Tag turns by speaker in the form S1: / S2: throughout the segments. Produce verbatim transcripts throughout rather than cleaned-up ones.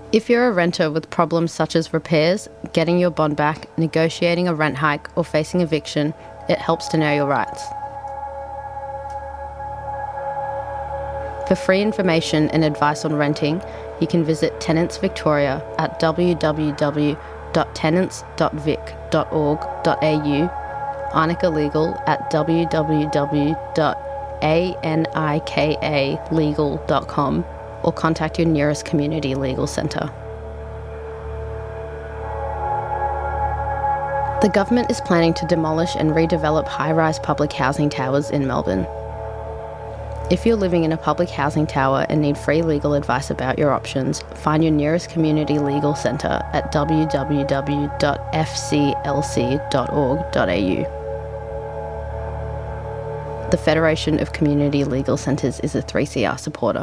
S1: If you're a renter with problems such as repairs, getting your bond back, negotiating a rent hike or facing eviction, it helps to know your rights. For free information and advice on renting, you can visit Tenants Victoria at w w w dot tenants dot vic dot org dot a u, Arnica Legal at w w w dot anika legal dot com, or contact your nearest community legal centre. The government is planning to demolish and redevelop high-rise public housing towers in Melbourne. If you're living in a public housing tower and need free legal advice about your options, find your nearest community legal centre at w w w dot f c l c dot org dot a u. The Federation of Community Legal Centres is a three C R supporter.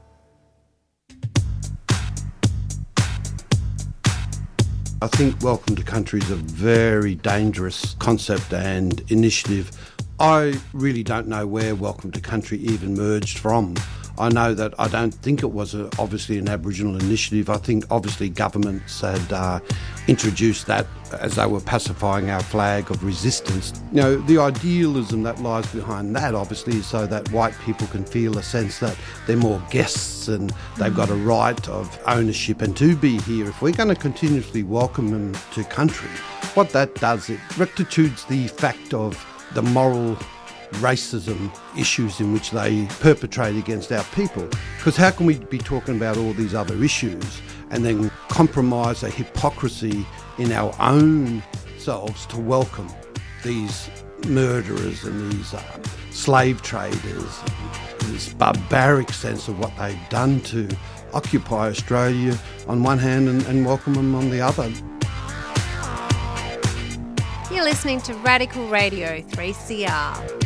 S2: I think Welcome to Country is a very dangerous concept and initiative. I really don't know where Welcome to Country even merged from. I know that I don't think it was a, obviously an Aboriginal initiative. I think obviously governments had uh, introduced that as they were pacifying our flag of resistance. You know, the idealism that lies behind that obviously is so that white people can feel a sense that they're more guests and they've got a right of ownership and to be here. If we're going to continuously welcome them to country, what that does, it rectitudes the fact of the moral racism issues in which they perpetrate against our people. Because how can we be talking about all these other issues and then compromise a hypocrisy in our own selves to welcome these murderers and these uh, slave traders, and this barbaric sense of what they've done to occupy Australia on one hand and, and welcome them on the other.
S3: You're listening to Radical Radio three C R.